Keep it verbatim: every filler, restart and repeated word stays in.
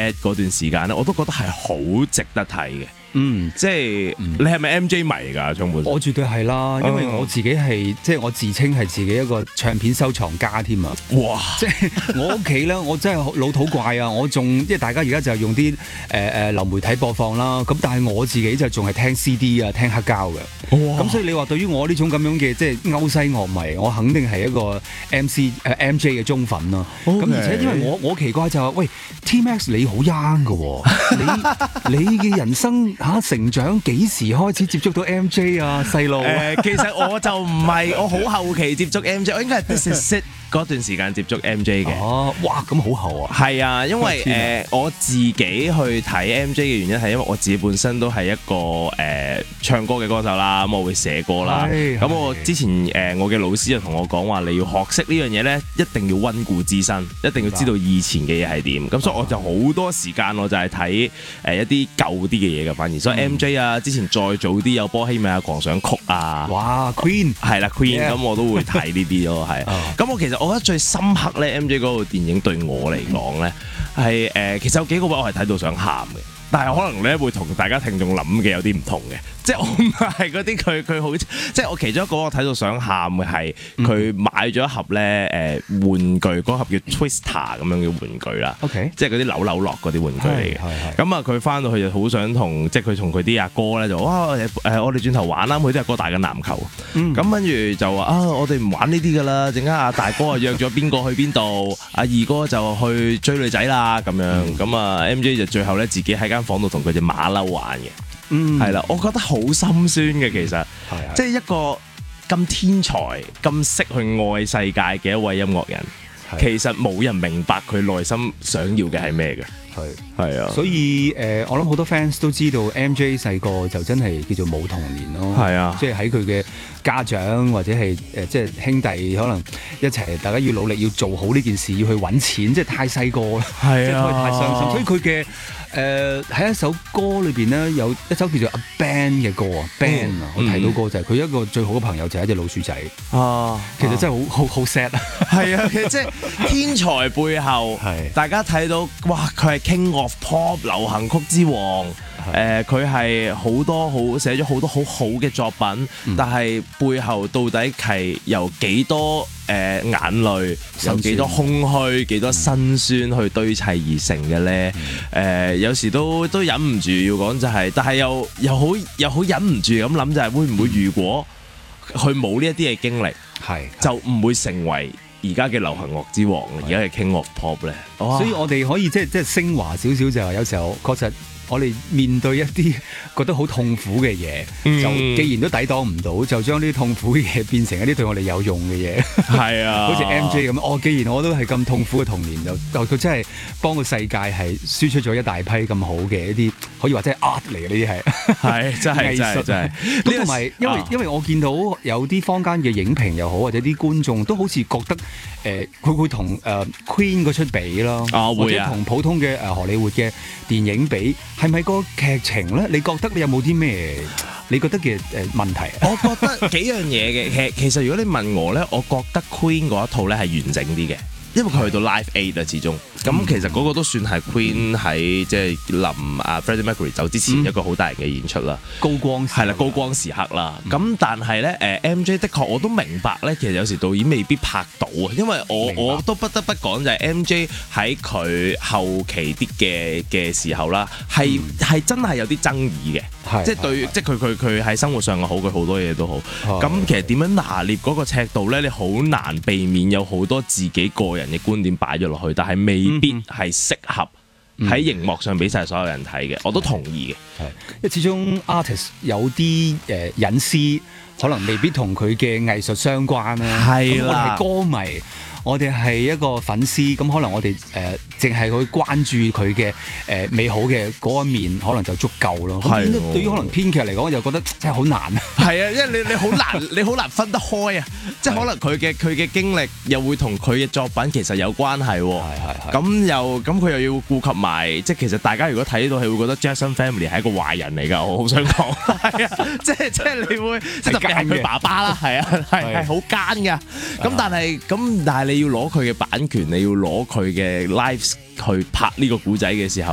at 嗰段時間咧，我都覺得係好值得睇嘅。 嗯， 即係、嗯、你係咪 M J 迷㗎？充滿我絕對係啦，因為我自己係、哦、即係我自稱係自己一個唱片收藏家添啊！ 哇！ 即係我屋企咧，我真係老土怪啊！我仲即係大家而家就用啲誒誒流媒體播放啦，咁但係我自己就仲係聽 C D 啊，聽黑膠嘅。咁所以你話對於我呢種咁樣嘅即係歐西樂迷，我肯定係一個 M C 誒、呃、M J 嘅忠粉咯。咁、okay. 而且因為我我奇怪就係、是、喂 T-Max 你好 young 㗎喎，你你嘅人生。嚇、啊、成長幾時開始接觸到 M J 啊細路？誒、 呃，其實我就唔係，我好後期接觸 M J， 我應該係 This Is It 嗰段時間接觸 M J 嘅。 哦，哇，咁好後啊！ 係啊，因為誒、呃、我自己去睇 M J 嘅原因係因為我自己本身都係一個誒、呃、唱歌嘅歌手啦，咁我會寫歌啦。咁我之前誒、呃、我嘅老師就同我講話，你要學識呢樣嘢咧，一定要溫故知新，一定要知道以前嘅嘢係點。咁所以我就好多時間我就係睇誒一啲舊啲嘅嘢嘅，反而所以 M J 啊，之前再早啲有波希米亞狂想曲啊， 哇 Queen 係啦 Queen， 咁、yeah. 我都會睇呢啲咯，係。咁、oh. 我其實我覺得最深刻咧 M J 嗰部電影對我嚟講咧係誒，其實有幾個位我係睇到想喊嘅。但係可能咧會同大家聽眾諗嘅有啲唔同嘅，即係我唔係嗰啲佢佢好，即係我其中一個我睇到想喊嘅係佢買咗一盒咧誒玩具，嗰盒叫 Twister 咁樣嘅玩具啦，okay. 即係嗰啲扭扭樂嗰啲玩具嚟嘅。咁啊佢翻到去就好想同，即係佢同佢啲阿哥咧就哇誒、呃、我哋轉頭玩啦，佢啲阿哥打緊籃球，咁跟住就話啊我哋唔玩呢啲㗎啦，陣間阿大哥啊約咗邊個去邊度，阿二哥就去追女仔啦咁樣，咁啊 M J 就最後咧自己喺間房度同佢隻馬騮玩嘅，嗯，係啦，我覺得好心酸嘅，其實，即係一個咁天才、咁識去愛世界嘅一位音樂人，其實冇人明白佢內心想要嘅係咩嘅，係係啊，所以誒、呃，我諗好多 fans 都知道 M J 細個就真係叫做冇童年咯，係啊，即係喺佢嘅家長或者係誒、呃、即係兄弟可能一齊，大家要努力要做好呢件事，要去揾錢，即係太細個啦，係啊，即係太傷心，所以佢嘅。誒、呃、喺一首歌裏邊咧，有一首叫做 A Band 嘅歌啊 ，Band 啊、嗯，我提到過就係佢一個最好嘅朋友就係一隻老鼠仔啊，其實真係好好好 sad 啊，係啊，其實即係天才背後，大家睇到哇，佢係 King of Pop 流行曲之王。誒佢係好多好寫咗好多好好嘅作品，嗯、但係背後到底係由幾多誒、呃、眼淚，由幾多空虛，幾多辛酸去堆砌而成嘅咧？誒、嗯呃、有時都都忍唔住要講就係、是，但係又又好又好忍唔住咁諗就係會唔會如果佢冇呢一啲嘅經歷，係就唔會成為而家嘅流行樂之王，而家嘅 King of Pop 咧。所以我哋可以即係即係升華少少就係有時候確實。我哋面對一啲覺得好痛苦嘅嘢、嗯，就既然都抵擋唔到，就將呢啲痛苦嘅嘢變成一啲對我哋有用嘅嘢。係啊，好似 M J 咁，哦，既然我都係咁痛苦嘅童年，就佢真係幫個世界係輸出咗一大批咁好嘅一啲，可以話真係 art 嚟嘅呢啲係。係真係真係真係。咁同埋因為、啊、因為我見到有啲坊間嘅影評又好，或者啲觀眾都好似覺得誒，佢、呃、會同誒、呃、Queen 嗰出比咯、啊，或者同普通嘅誒荷里活嘅電影比。係咪個劇情咧？你覺得你有冇啲咩？你覺得嘅誒問題？我覺得幾樣嘢嘅。其其實如果你問我咧，我覺得 Queen 嗰一套咧係完整啲嘅，因為佢去到 Live Aid 啊，始終咁、嗯、其實嗰個都算係 Queen 喺即係臨啊 Freddie Mercury 走之前一個好大型嘅演出啦、嗯，高光係啦，高光時刻啦。咁、嗯、但係咧誒 M J 的確我都明白咧，其實有時導演未必拍到啊，因為我我都不得不講就係 M J 喺佢後期啲嘅嘅時候啦，係係、嗯、真係有啲爭議嘅，即係對，即係佢佢佢喺生活上又好，佢好多嘢都好。咁其實點樣拿捏嗰個尺度咧？你好難避免有好多自己個人嘅觀點擺咗落去，但係未必係適合喺熒幕上俾晒所有人睇嘅、嗯。我都同意嘅，因為始終 artist 有啲誒隱私，可能未必同佢嘅藝術相關啦。係啦，我係歌迷。我哋係一個粉絲，咁可能我哋誒淨係去關注佢嘅誒美好嘅嗰一面，可能就足夠咯。係，對於可能編劇嚟講，我就覺得真係好難啊。係啊，因為你你好難你好難分得開啊。即係可能佢嘅佢嘅經歷又會同佢嘅作品其實有關係喎。係係係。咁又咁佢又要顧及埋，即係其實大家如果睇到係會覺得 Jackson Family 係一個壞人嚟㗎。我好想講係啊，即係即係你會即係特別係佢爸爸啦，係啊係係好奸㗎。咁但係咁但係你要攞佢嘅版權，你要攞佢嘅 lives 去拍呢個古仔嘅時候，